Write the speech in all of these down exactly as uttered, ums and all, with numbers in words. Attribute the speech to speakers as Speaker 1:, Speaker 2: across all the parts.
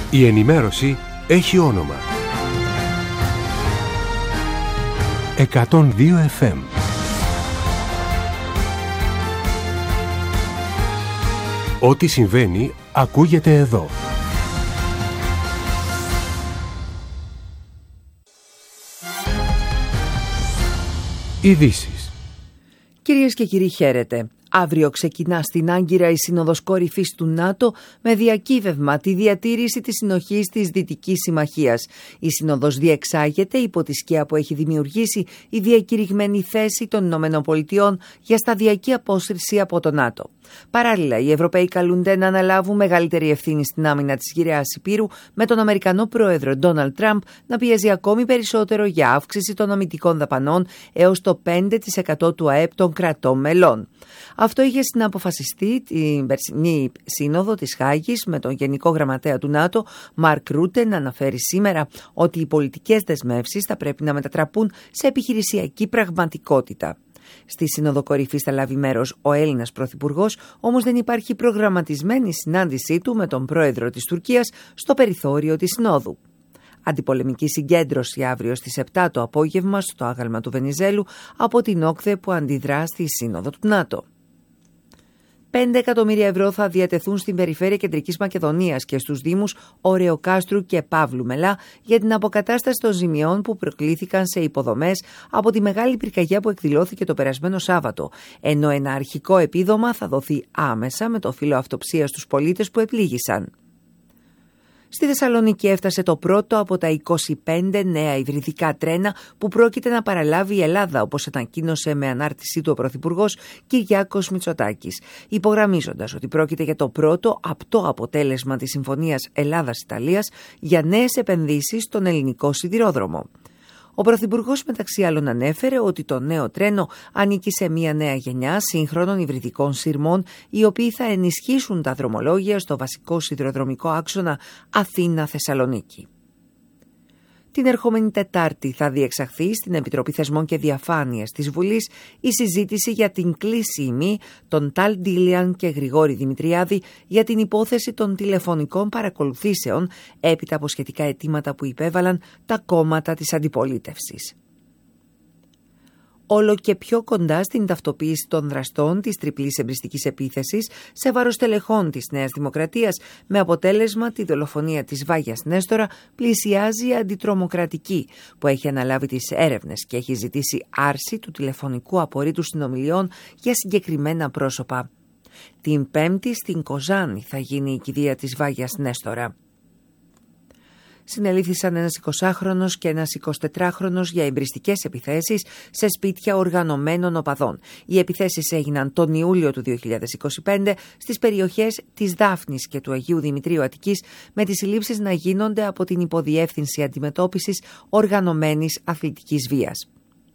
Speaker 1: Η ενημέρωση έχει όνομα. εκατόν δύο εφ εμ. Ό,τι συμβαίνει ακούγεται εδώ. Ειδήσεις.
Speaker 2: Κυρίες και κύριοι, χαίρετε. Αύριο ξεκινά στην Άγκυρα η Σύνοδος Κορυφής του ΝΑΤΟ με διακύβευμα τη διατήρηση της συνοχής της Δυτικής Συμμαχίας. Η Σύνοδος διεξάγεται υπό τη σκιά που έχει δημιουργήσει η διακηρυγμένη θέση των Ηνωμένων Πολιτειών για σταδιακή απόσυρση από το ΝΑΤΟ. Παράλληλα, οι Ευρωπαίοι καλούνται να αναλάβουν μεγαλύτερη ευθύνη στην άμυνα της γυραιάς Ηπείρου, με τον Αμερικανό πρόεδρο Ντόναλντ Τραμπ να πιέζει ακόμη περισσότερο για αύξηση των αμυντικών δαπανών έως το πέντε τοις εκατό του ΑΕΠ των κρατών μελών. Αυτό είχε συναποφασιστεί την περσινή σύνοδο της Χάγης, με τον Γενικό Γραμματέα του ΝΑΤΟ, Μαρκ Ρούτε, να αναφέρει σήμερα ότι οι πολιτικές δεσμεύσεις θα πρέπει να μετατραπούν σε επιχειρησιακή πραγματικότητα. Στη Σύνοδο Κορυφής θα λάβει μέρος ο Έλληνας Πρωθυπουργός, όμως δεν υπάρχει προγραμματισμένη συνάντησή του με τον πρόεδρο της Τουρκίας στο περιθώριο της Συνόδου. Αντιπολεμική συγκέντρωση αύριο στις επτά το απόγευμα στο άγαλμα του Βενιζέλου από την Όκθε που αντιδρά στη Σύνοδο του ΝΑΤΟ. πέντε εκατομμύρια ευρώ θα διατεθούν στην περιφέρεια Κεντρικής Μακεδονίας και στους δήμους Ωρεοκάστρου και Παύλου Μελά για την αποκατάσταση των ζημιών που προκλήθηκαν σε υποδομές από τη μεγάλη πυρκαγιά που εκδηλώθηκε το περασμένο Σάββατο, ενώ ένα αρχικό επίδομα θα δοθεί άμεσα με το φύλλο αυτοψίας στους πολίτες που επλήγησαν. Στη Θεσσαλονίκη έφτασε το πρώτο από τα είκοσι πέντε νέα υβριδικά τρένα που πρόκειται να παραλάβει η Ελλάδα, όπως ανακοίνωσε με ανάρτησή του ο Πρωθυπουργός Κυριάκος Μητσοτάκης, υπογραμμίζοντας ότι πρόκειται για το πρώτο απτό αποτέλεσμα της Συμφωνίας Ελλάδας-Ιταλίας για νέες επενδύσεις στον ελληνικό σιδηρόδρομο. Ο Πρωθυπουργός μεταξύ άλλων ανέφερε ότι το νέο τρένο ανήκει σε μια νέα γενιά σύγχρονων υβριδικών σειρμών, οι οποίοι θα ενισχύσουν τα δρομολόγια στο βασικό σιδηροδρομικό άξονα Αθήνα-Θεσσαλονίκη. Την ερχόμενη Τετάρτη θα διεξαχθεί στην Επιτροπή Θεσμών και Διαφάνειας της Βουλής η συζήτηση για την κλίση ημί των Ταλ Ντίλιαν και Γρηγόρη Δημητριάδη για την υπόθεση των τηλεφωνικών παρακολουθήσεων έπειτα από σχετικά αιτήματα που υπέβαλαν τα κόμματα της αντιπολίτευσης. Όλο και πιο κοντά στην ταυτοποίηση των δραστών της τριπλής εμπριστικής επίθεσης σε βάρος τελεχών της Νέας Δημοκρατίας, με αποτέλεσμα τη δολοφονία της Βάγιας Νέστορα, πλησιάζει η Αντιτρομοκρατική, που έχει αναλάβει τις έρευνες και έχει ζητήσει άρση του τηλεφωνικού απορρίτου συνομιλιών για συγκεκριμένα πρόσωπα. Την Πέμπτη στην Κοζάνη θα γίνει η κηδεία της Βάγιας Νέστορα. Συνελήφθησαν ένας εικοσάχρονος και ένας εικοσιτετράχρονος για εμπριστικές επιθέσεις σε σπίτια οργανωμένων οπαδών. Οι επιθέσεις έγιναν τον Ιούλιο του δύο χιλιάδες είκοσι πέντε στις περιοχές της Δάφνης και του Αγίου Δημητρίου Αττικής, με τις συλλήψεις να γίνονται από την Υποδιεύθυνση Αντιμετώπισης Οργανωμένης Αθλητικής Βίας.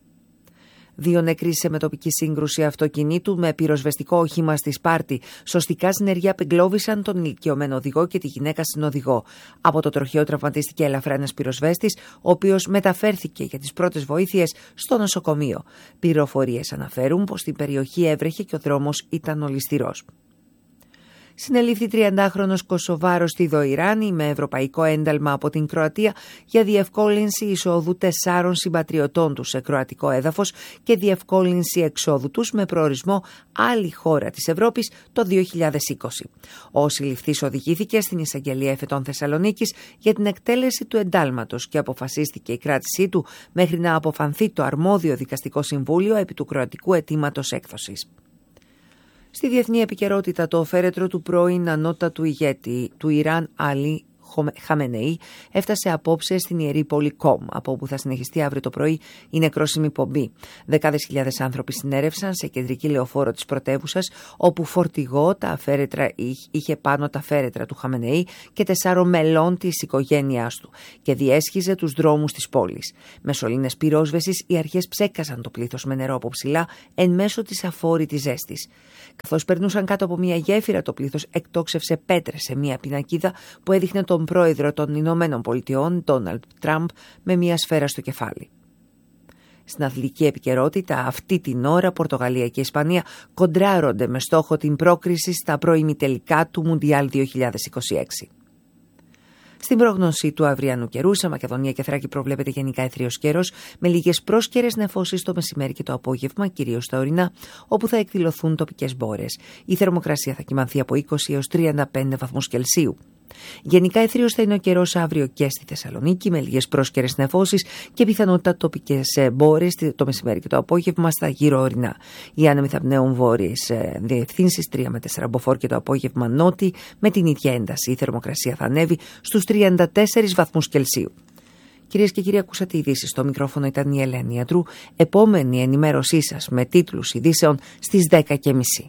Speaker 2: Δύο νεκροί σε μετοπική σύγκρουση αυτοκινήτου με πυροσβεστικό όχημα στη Σπάρτη. Σωστικά συνεργεία απεγκλώβησαν τον ηλικιωμένο οδηγό και τη γυναίκα συνοδηγό. Από το τροχαίο τραυματίστηκε ελαφρά ένας πυροσβέστης, ο οποίος μεταφέρθηκε για τις πρώτες βοήθειες στο νοσοκομείο. Πληροφορίες αναφέρουν πως στην περιοχή έβρεχε και ο δρόμος ήταν ολισθηρός. Συνελήφθη τριαντάχρονος Κωσοβάρος στη Δοϊράνη με ευρωπαϊκό ένταλμα από την Κροατία για διευκόλυνση εισόδου τεσσάρων συμπατριωτών τους σε κροατικό έδαφος και διευκόλυνση εξόδου τους με προορισμό άλλη χώρα της Ευρώπης το δύο χιλιάδες είκοσι. Ο συλληφθής οδηγήθηκε στην εισαγγελία εφετών Θεσσαλονίκης για την εκτέλεση του εντάλματος και αποφασίστηκε η κράτησή του μέχρι να αποφανθεί το αρμόδιο δικαστικό συμβούλιο επί του κροατικού αιτήματος έκδοσης. Στη διεθνή επικαιρότητα, το φέρετρο του πρώην ανώτατου ηγέτη του Ιράν Αλή Χαμενεή έφτασε απόψε στην ιερή πόλη Κόμ, από όπου θα συνεχιστεί αύριο το πρωί η νεκρόσιμη πομπή. Δεκάδες χιλιάδες άνθρωποι συνέρευσαν σε κεντρική λεωφόρο της πρωτεύουσας, όπου φορτηγό τα φέρετρα είχε πάνω τα φέρετρα του Χαμενεή και τεσσάρων μελών της οικογένειάς του και διέσχιζε τους δρόμους της πόλης. Με σωλήνες πυρόσβεσης, οι αρχές ψέκασαν το πλήθος με νερό από ψηλά εν μέσω της αφόρητης ζέστης. Καθώς περνούσαν κάτω από μια γέφυρα, το πλήθος εκτόξευσε πέτρες σε μια πινακίδα που έδειχνε τον πρόεδρο των Ηνωμένων Πολιτειών, Ντόναλντ Τραμπ, με μια σφαίρα στο κεφάλι. Στην αθλητική επικαιρότητα, αυτή την ώρα Πορτογαλία και Ισπανία κοντράρονται με στόχο την πρόκριση στα προημιτελικά του Μουντιάλ δύο χιλιάδες είκοσι έξι. Στην πρόγνωση του αυριανού καιρού, σε Μακεδονία και Θράκη προβλέπεται γενικά αιθρίος καιρός, με λίγες πρόσκαιρες νεφώσεις το μεσημέρι και το απόγευμα, κυρίως στα ορεινά, όπου θα εκδηλωθούν τοπικές μπόρες. Η θερμοκρασία θα κυμανθεί από είκοσι έως τριάντα πέντε βαθμούς Κελσίου. Γενικά αιθρίος θα είναι ο καιρός αύριο και στη Θεσσαλονίκη, με λίγες πρόσκαιρες νεφώσεις και πιθανότητα τοπικές μπόρες το μεσημέρι και το απόγευμα στα γύρω ορεινά. Οι άνεμοι θα πνέουν βόρειες διευθύνσεις τρία με τέσσερα μποφόρ και το απόγευμα νότι, με την ίδια ένταση. Η θερμοκρασία θα ανέβει στους τριάντα τέσσερις βαθμούς Κελσίου. Κυρίες και κύριοι, ακούσατε ειδήσεις. Στο μικρόφωνο ήταν η Ελένη Ιατρού. Επόμενη ενημέρωσή σας με τίτλους ειδήσεων στις δέκα και μισή.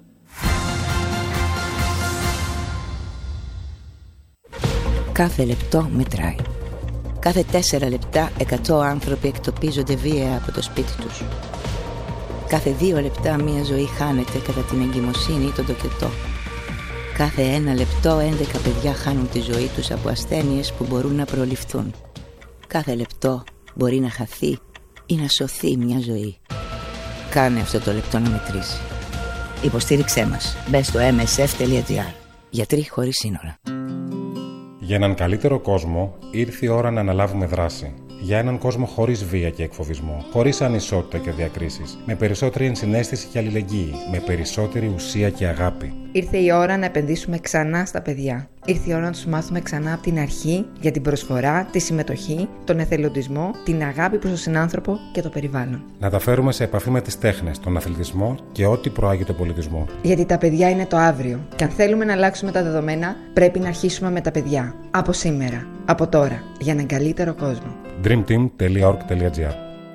Speaker 3: Κάθε λεπτό μετράει. Κάθε τέσσερα λεπτά εκατό άνθρωποι εκτοπίζονται βία από το σπίτι τους. Κάθε δύο λεπτά μία ζωή χάνεται κατά την εγκυμοσύνη ή τον τοκετό. Κάθε ένα λεπτό έντεκα παιδιά χάνουν τη ζωή τους από ασθένειες που μπορούν να προληφθούν. Κάθε λεπτό μπορεί να χαθεί ή να σωθεί μια ζωή. Κάνε αυτό το λεπτό να μετρήσει. Υποστήριξέ μας. Μπες στο εμ ες εφ τελεία τζι άρ. Γιατροί χωρίς σύνορα.
Speaker 4: Για έναν καλύτερο κόσμο ήρθε η ώρα να αναλάβουμε δράση. Για έναν κόσμο χωρίς βία και εκφοβισμό, χωρίς ανισότητα και διακρίσεις, με περισσότερη ενσυναίσθηση και αλληλεγγύη, με περισσότερη ουσία και αγάπη.
Speaker 5: Ήρθε η ώρα να επενδύσουμε ξανά στα παιδιά. Ήρθε η ώρα να τους μάθουμε ξανά από την αρχή για την προσφορά, τη συμμετοχή, τον εθελοντισμό, την αγάπη προς τον συνάνθρωπο και το περιβάλλον.
Speaker 4: Να τα φέρουμε σε επαφή με τις τέχνες, τον αθλητισμό και ό,τι προάγει τον πολιτισμό.
Speaker 5: Γιατί τα παιδιά είναι το αύριο. Και αν θέλουμε να αλλάξουμε τα δεδομένα, πρέπει να αρχίσουμε με τα παιδιά. Από σήμερα, από τώρα, για έναν καλύτερο κόσμο.
Speaker 4: dream team τελεία org τελεία τζι άρ.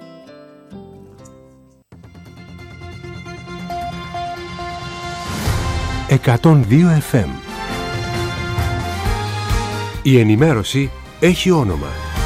Speaker 1: εκατόν δύο εφ εμ. Η ενημέρωση έχει όνομα.